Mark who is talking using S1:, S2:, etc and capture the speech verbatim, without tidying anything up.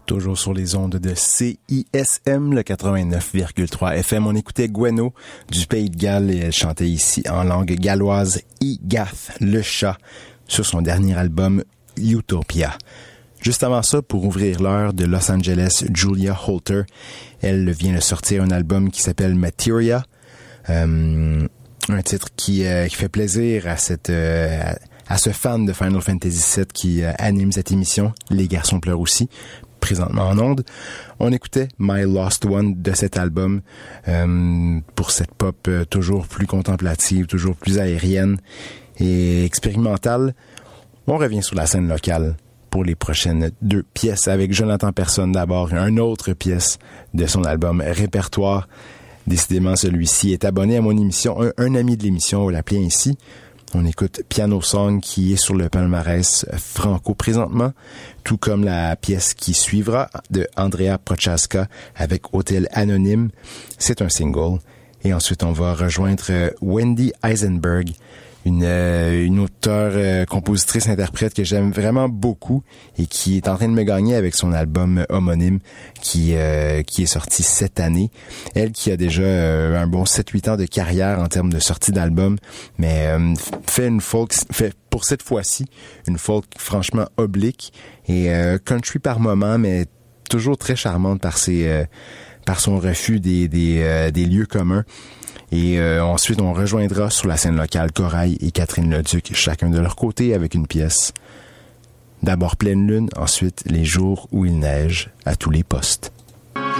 S1: Toujours sur les ondes de C I S M, le quatre-vingt-neuf virgule trois F M. On écoutait Gwenno du Pays de Galles et elle chantait ici en langue galloise I Gath, le chat, sur son dernier album Utopia. Juste avant ça, pour ouvrir l'heure de Los Angeles, Julia Holter. Elle vient de sortir un album qui s'appelle Materia. Euh, un titre qui, euh, qui fait plaisir à cette... Euh, à, à ce fan de Final Fantasy sept qui euh, anime cette émission. Les garçons pleurent aussi. Présentement en onde. On écoutait My Lost One de cet album euh, pour cette pop euh, toujours plus contemplative, toujours plus aérienne et expérimentale. On revient sur la scène locale pour les prochaines deux pièces avec Jonathan Persson d'abord, une autre pièce de son album Répertoire. Décidément, celui-ci est abonné à mon émission, un, un ami de l'émission, on l'appelait ainsi. On écoute Piano Song qui est sur le palmarès franco présentement, tout comme la pièce qui suivra de Andrea Prochaska avec Hôtel Anonyme. C'est un single. Et ensuite, on va rejoindre Wendy Eisenberg, une, euh, une auteure, euh, compositrice, interprète que j'aime vraiment beaucoup et qui est en train de me gagner avec son album homonyme qui, euh, qui est sorti cette année. Elle qui a déjà euh, un bon sept huit ans de carrière en termes de sortie d'album, mais euh, fait une folk, fait pour cette fois-ci une folk franchement oblique et euh, country par moment, mais toujours très charmante par ses, euh, par son refus des, des, euh, des lieux communs. Et euh, ensuite, on rejoindra sur la scène locale Corail et Catherine Leduc, chacun de leur côté avec une pièce. D'abord Pleine Lune, ensuite Les jours où il neige à tous les postes.